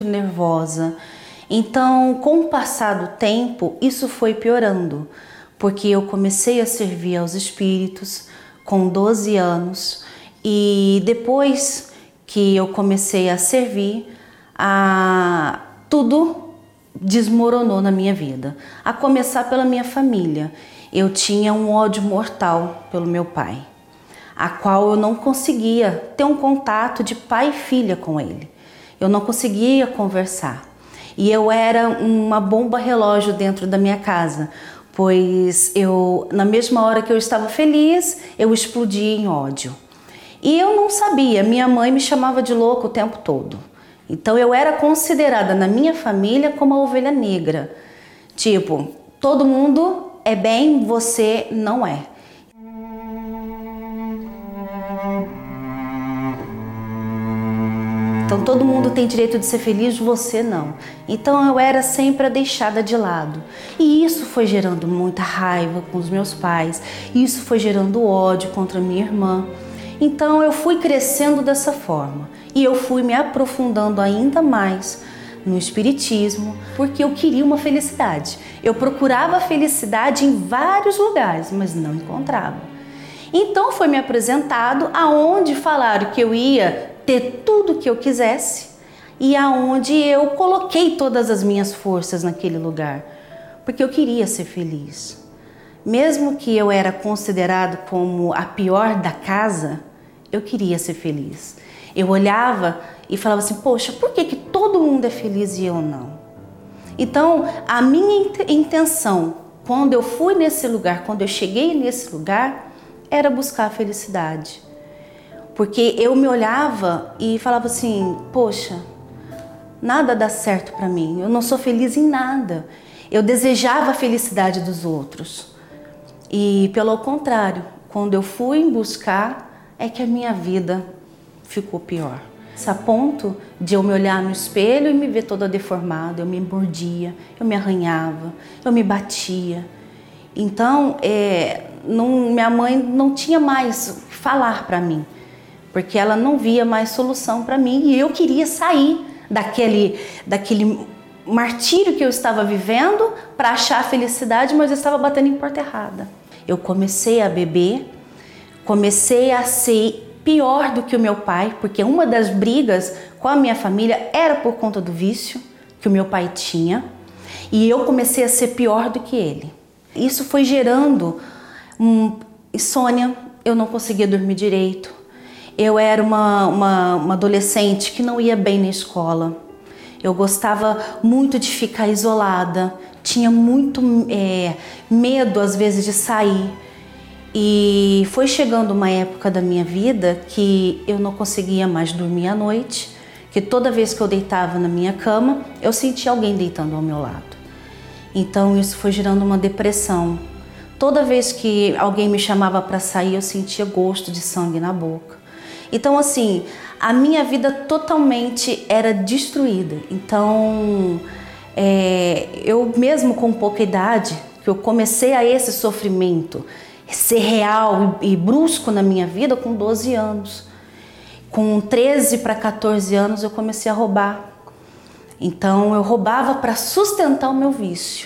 nervosa. Então, com o passar do tempo, isso foi piorando, porque eu comecei a servir aos espíritos com 12 anos e depois que eu comecei a servir, tudo desmoronou na minha vida. A começar pela minha família. Eu tinha um ódio mortal pelo meu pai, a qual eu não conseguia ter um contato de pai e filha com ele. Eu não conseguia conversar. E eu era uma bomba relógio dentro da minha casa, pois na mesma hora que eu estava feliz, eu explodia em ódio. E eu não sabia, minha mãe me chamava de louco o tempo todo. Então eu era considerada na minha família como a ovelha negra. Tipo, todo mundo é bem, você não é. Então todo mundo tem direito de ser feliz, você não. Então eu era sempre a deixada de lado. E isso foi gerando muita raiva com os meus pais. Isso foi gerando ódio contra minha irmã. Então eu fui crescendo dessa forma. E eu fui me aprofundando ainda mais no espiritismo, porque eu queria uma felicidade. Eu procurava a felicidade em vários lugares, mas não encontrava. Então foi me apresentado aonde falaram que eu ia ter tudo o que eu quisesse e aonde eu coloquei todas as minhas forças naquele lugar, porque eu queria ser feliz. Mesmo que eu era considerado como a pior da casa, eu queria ser feliz. Eu olhava e falava assim, poxa, por que todo mundo é feliz e eu não? Então, a minha intenção, quando eu fui nesse lugar, quando eu cheguei nesse lugar, era buscar a felicidade. Porque eu me olhava e falava assim, poxa, nada dá certo para mim, eu não sou feliz em nada. Eu desejava a felicidade dos outros. E pelo contrário, quando eu fui buscar, é que a minha vida ficou pior. A ponto de eu me olhar no espelho e me ver toda deformada, eu me mordia, eu me arranhava, eu me batia. Então, minha mãe não tinha mais o que falar para mim, porque ela não via mais solução para mim e eu queria sair daquele martírio que eu estava vivendo para achar a felicidade, mas eu estava batendo em porta errada. Eu comecei a beber, comecei a ser pior do que o meu pai, porque uma das brigas com a minha família era por conta do vício que o meu pai tinha, e eu comecei a ser pior do que ele. Isso foi gerando insônia, eu não conseguia dormir direito. Eu era uma adolescente que não ia bem na escola. Eu gostava muito de ficar isolada, tinha muito medo às vezes de sair. E foi chegando uma época da minha vida que eu não conseguia mais dormir à noite, que toda vez que eu deitava na minha cama, eu sentia alguém deitando ao meu lado. Então isso foi gerando uma depressão. Toda vez que alguém me chamava para sair, eu sentia gosto de sangue na boca. Então assim, a minha vida totalmente era destruída. Então, eu mesmo com pouca idade, que eu comecei a esse sofrimento ser real e brusco na minha vida com 12 anos. Com 13 para 14 anos eu comecei a roubar. Então eu roubava para sustentar o meu vício.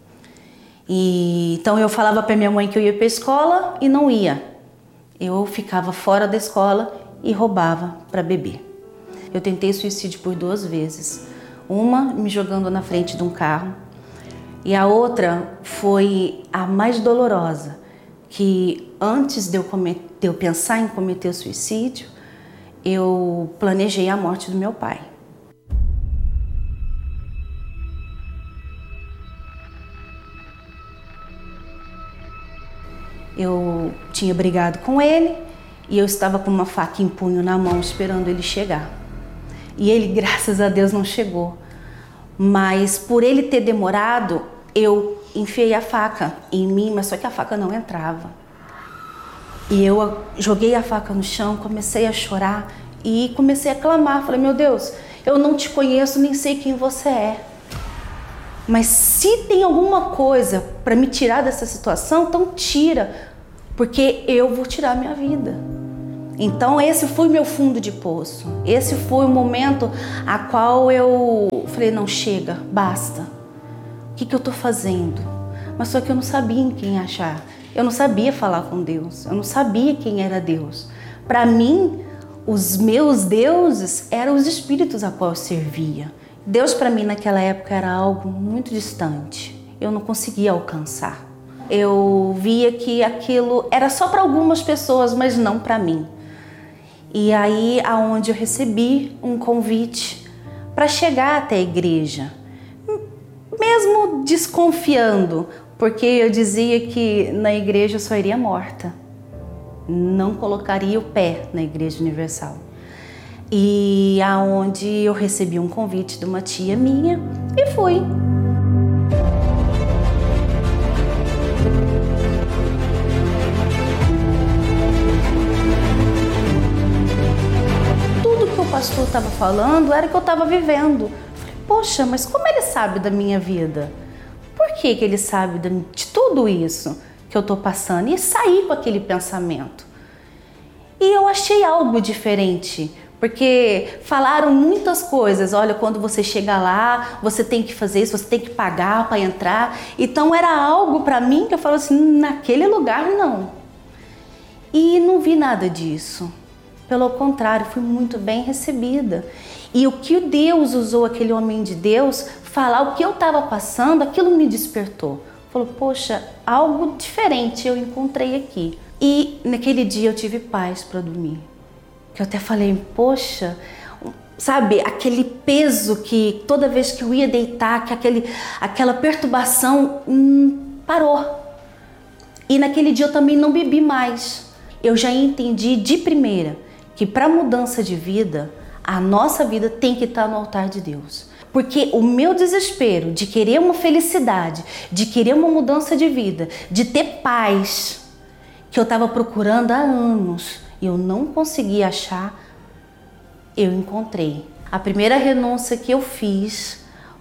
Então eu falava para minha mãe que eu ia para a escola e não ia. Eu ficava fora da escola e roubava para beber. Eu tentei suicídio por 2 vezes. Uma me jogando na frente de um carro e a outra foi a mais dolorosa, que antes de eu pensar em cometer o suicídio, eu planejei a morte do meu pai. Eu tinha brigado com ele e eu estava com uma faca em punho na mão esperando ele chegar. E ele, graças a Deus, não chegou. Mas por ele ter demorado, eu enfiei a faca em mim, mas só que a faca não entrava. E eu joguei a faca no chão, comecei a chorar e comecei a clamar. Falei, meu Deus, eu não te conheço, nem sei quem você é. Mas se tem alguma coisa para me tirar dessa situação, então tira, porque eu vou tirar a minha vida. Então esse foi meu fundo de poço. Esse foi o momento a qual eu falei, não, chega, basta. O que eu estou fazendo? Mas só que eu não sabia em quem achar. Eu não sabia falar com Deus. Eu não sabia quem era Deus. Para mim, os meus deuses eram os espíritos a qual eu servia. Deus para mim naquela época era algo muito distante. Eu não conseguia alcançar. Eu via que aquilo era só para algumas pessoas, mas não para mim. E aí aonde eu recebi um convite para chegar até a igreja, mesmo desconfiando, porque eu dizia que na igreja eu só iria morta, não colocaria o pé na Igreja Universal. E aonde eu recebi um convite de uma tia minha e fui. O pastor estava falando era que eu estava vivendo. Falei, poxa, mas como ele sabe da minha vida? Por que ele sabe de tudo isso que eu estou passando? E saí com aquele pensamento. E eu achei algo diferente, porque falaram muitas coisas. Olha, quando você chega lá, você tem que fazer isso, você tem que pagar para entrar. Então era algo para mim que eu falo assim, naquele lugar não. E não vi nada disso. Pelo contrário, fui muito bem recebida. E o que Deus usou aquele homem de Deus falar o que eu estava passando, aquilo me despertou. Falou, poxa, algo diferente eu encontrei aqui. E naquele dia eu tive paz para dormir. Que eu até falei, poxa, sabe, aquele peso que toda vez que eu ia deitar, que aquela perturbação parou. E naquele dia eu também não bebi mais. Eu já entendi de primeira que para mudança de vida, a nossa vida tem que estar no altar de Deus. Porque o meu desespero de querer uma felicidade, de querer uma mudança de vida, de ter paz, que eu estava procurando há anos e eu não conseguia achar, eu encontrei. A primeira renúncia que eu fiz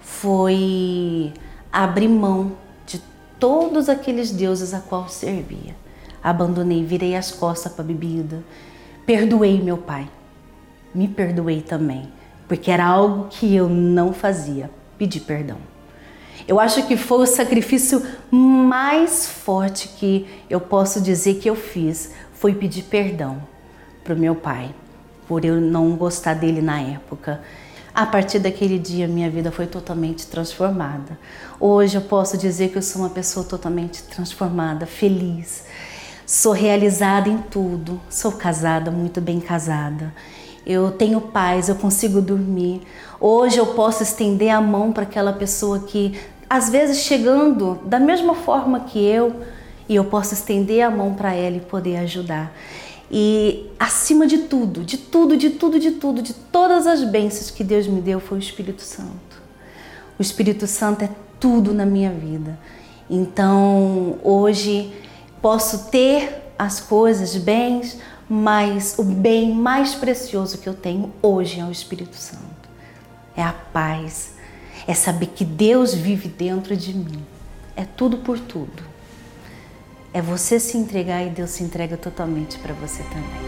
foi abrir mão de todos aqueles deuses a qual eu servia. Abandonei, virei as costas para a bebida. Perdoei meu pai, me perdoei também, porque era algo que eu não fazia, pedir perdão. Eu acho que foi o sacrifício mais forte que eu posso dizer que eu fiz, foi pedir perdão para o meu pai, por eu não gostar dele na época. A partir daquele dia, minha vida foi totalmente transformada. Hoje eu posso dizer que eu sou uma pessoa totalmente transformada, feliz. Sou realizada em tudo, sou casada, muito bem casada. Eu tenho paz, eu consigo dormir. Hoje eu posso estender a mão para aquela pessoa que, às vezes, chegando da mesma forma que eu, e eu posso estender a mão para ela e poder ajudar. E acima de tudo, de todas as bênçãos que Deus me deu, foi o Espírito Santo. O Espírito Santo é tudo na minha vida. Então, hoje posso ter as coisas, bens, mas o bem mais precioso que eu tenho hoje é o Espírito Santo. É a paz, é saber que Deus vive dentro de mim. É tudo por tudo. É você se entregar e Deus se entrega totalmente para você também.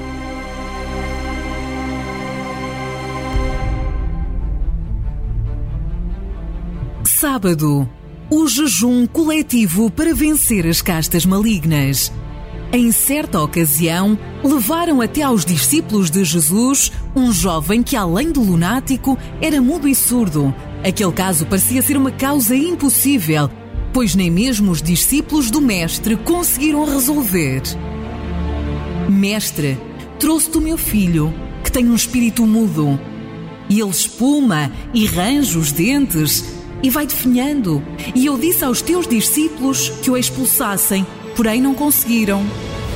Sábado, o jejum coletivo para vencer as castas malignas. Em certa ocasião, levaram até aos discípulos de Jesus um jovem que, além de lunático, era mudo e surdo. Aquele caso parecia ser uma causa impossível, pois nem mesmo os discípulos do Mestre conseguiram resolver. Mestre, trouxe-te o meu filho, que tem um espírito mudo. E ele espuma e range os dentes e vai definhando. E eu disse aos teus discípulos que o expulsassem, porém não conseguiram.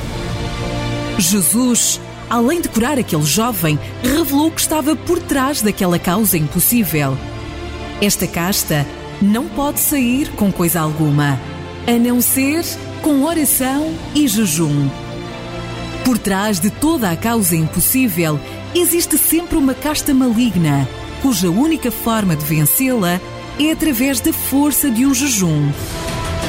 Jesus, além de curar aquele jovem, revelou que estava por trás daquela causa impossível. Esta casta não pode sair com coisa alguma, a não ser com oração e jejum. Por trás de toda a causa impossível, existe sempre uma casta maligna, cuja única forma de vencê-la é através da força de um jejum.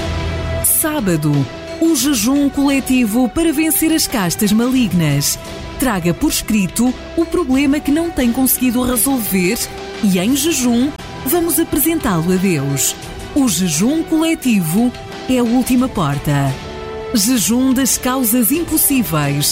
Sábado, o jejum coletivo para vencer as castas malignas. traga por escrito o problema que não tem conseguido resolver e, em jejum, vamos apresentá-lo a Deus. O jejum coletivo é a última porta. Jejum das causas impossíveis.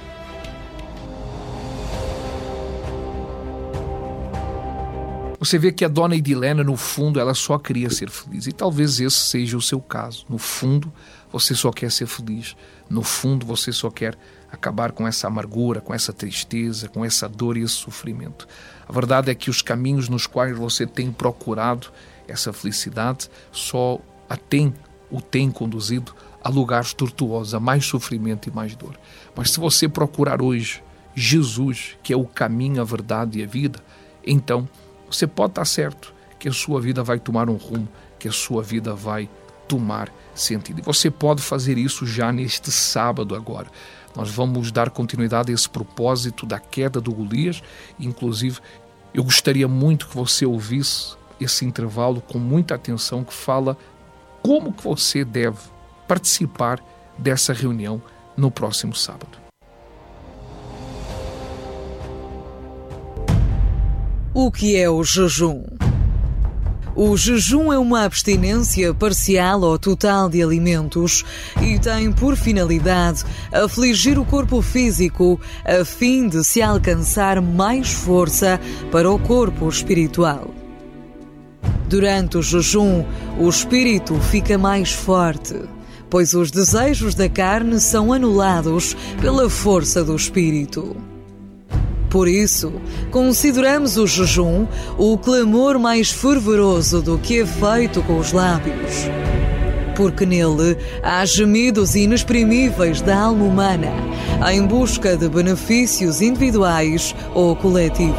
Você vê que a dona Edilena, no fundo, ela só queria ser feliz. E talvez esse seja o seu caso. No fundo, você só quer ser feliz. No fundo, você só quer acabar com essa amargura, com essa tristeza, com essa dor e esse sofrimento. A verdade é que os caminhos nos quais você tem procurado essa felicidade só o tem conduzido a lugares tortuosos, a mais sofrimento e mais dor. Mas se você procurar hoje Jesus, que é o caminho, a verdade e a vida, então você pode estar certo que a sua vida vai tomar um rumo, que a sua vida vai tomar sentido. E você pode fazer isso já neste sábado agora. Nós vamos dar continuidade a esse propósito da queda do Golias. Inclusive, eu gostaria muito que você ouvisse esse intervalo com muita atenção, que fala como que você deve participar dessa reunião no próximo sábado. O que é o jejum? O jejum é uma abstinência parcial ou total de alimentos e tem por finalidade afligir o corpo físico a fim de se alcançar mais força para o corpo espiritual. Durante o jejum, o espírito fica mais forte, pois os desejos da carne são anulados pela força do espírito. Por isso, consideramos o jejum o clamor mais fervoroso do que é feito com os lábios. Porque nele há gemidos inexprimíveis da alma humana em busca de benefícios individuais ou coletivos.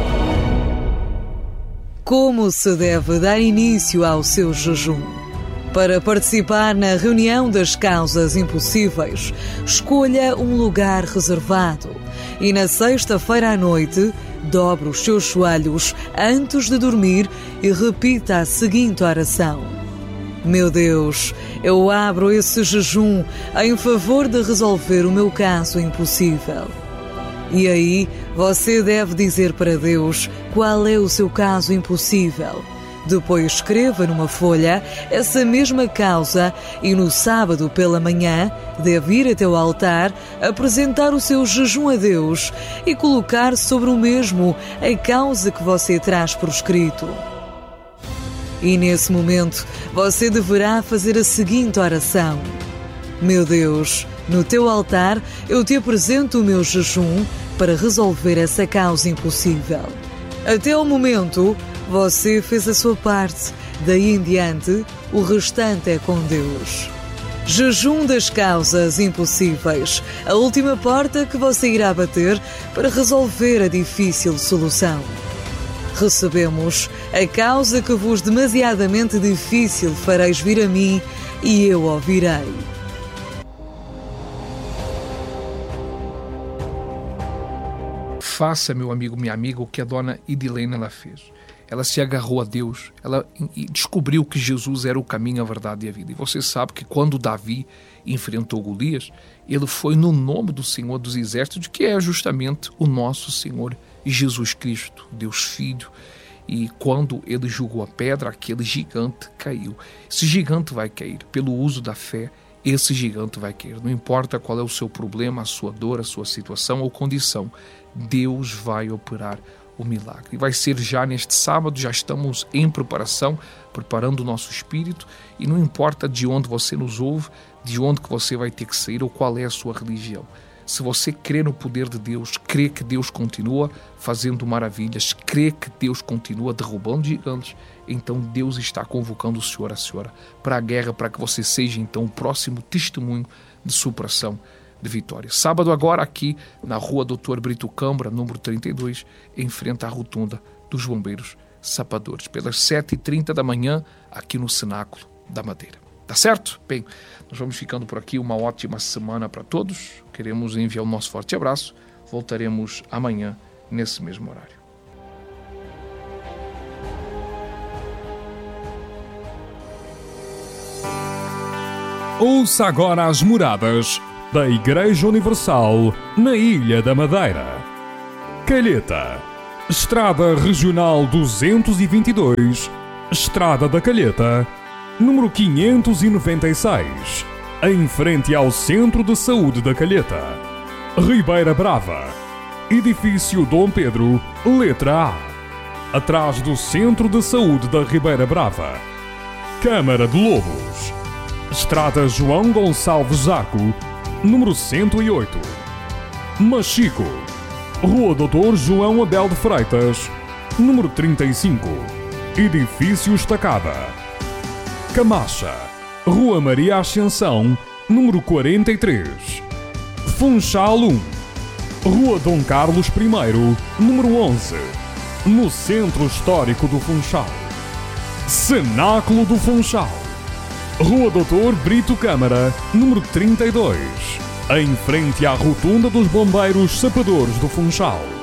Como se deve dar início ao seu jejum? Para participar na reunião das causas impossíveis, escolha um lugar reservado e na sexta-feira à noite, dobre os seus joelhos antes de dormir e repita a seguinte oração: Meu Deus, eu abro esse jejum em favor de resolver o meu caso impossível. E aí, você deve dizer para Deus qual é o seu caso impossível. Depois escreva numa folha essa mesma causa e no sábado pela manhã deve ir até o altar, apresentar o seu jejum a Deus e colocar sobre o mesmo a causa que você traz por escrito. E nesse momento você deverá fazer a seguinte oração: Meu Deus, no teu altar eu te apresento o meu jejum para resolver essa causa impossível. Até o momento, você fez a sua parte, daí em diante, o restante é com Deus. Jejum das causas impossíveis, a última porta que você irá bater para resolver a difícil solução. Recebemos a causa que vos demasiadamente difícil fareis vir a mim e eu ouvirei. Faça, meu amigo, minha amiga, o que a dona Edilena ela fez. Ela se agarrou a Deus, ela descobriu que Jesus era o caminho, a verdade e a vida. E você sabe que quando Davi enfrentou Golias, ele foi no nome do Senhor dos Exércitos, que é justamente o nosso Senhor Jesus Cristo, Deus Filho. E quando ele jogou a pedra, aquele gigante caiu. Esse gigante vai cair pelo uso da fé. Esse gigante vai cair. Não importa qual é o seu problema, a sua dor, a sua situação ou condição, Deus vai operar o milagre. E vai ser já neste sábado, já estamos em preparação, preparando o nosso espírito, e não importa de onde você nos ouve, de onde que você vai ter que sair ou qual é a sua religião. Se você crê no poder de Deus, crê que Deus continua fazendo maravilhas, crê que Deus continua derrubando gigantes, então Deus está convocando o senhor, a senhora, para a guerra, para que você seja então o próximo testemunho de superação, de vitória. Sábado agora aqui na rua Dr. Brito Câmara, número 32, em frente à rotunda dos Bombeiros Sapadores, pelas 7h30 da manhã, aqui no Cenáculo da Madeira. Tá certo? Bem, nós vamos ficando por aqui. Uma ótima semana para todos. Queremos enviar o nosso forte abraço. Voltaremos amanhã nesse mesmo horário. Ouça agora as moradas da Igreja Universal na Ilha da Madeira. Calheta, Estrada Regional 222, Estrada da Calheta, número 596, em frente ao Centro de Saúde da Calheta. Ribeira Brava, Edifício Dom Pedro, letra A, atrás do Centro de Saúde da Ribeira Brava. Câmara de Lobos, Estrada João Gonçalves Zaco, número 108. Machico, Rua Doutor João Abel de Freitas, número 35, Edifício Estacada. Camacha, Rua Maria Ascensão, número 43. Funchal 1, Rua Dom Carlos I, número 11, no Centro Histórico do Funchal. Cenáculo do Funchal, Rua Doutor Brito Câmara, número 32, em frente à Rotunda dos Bombeiros Sapadores do Funchal.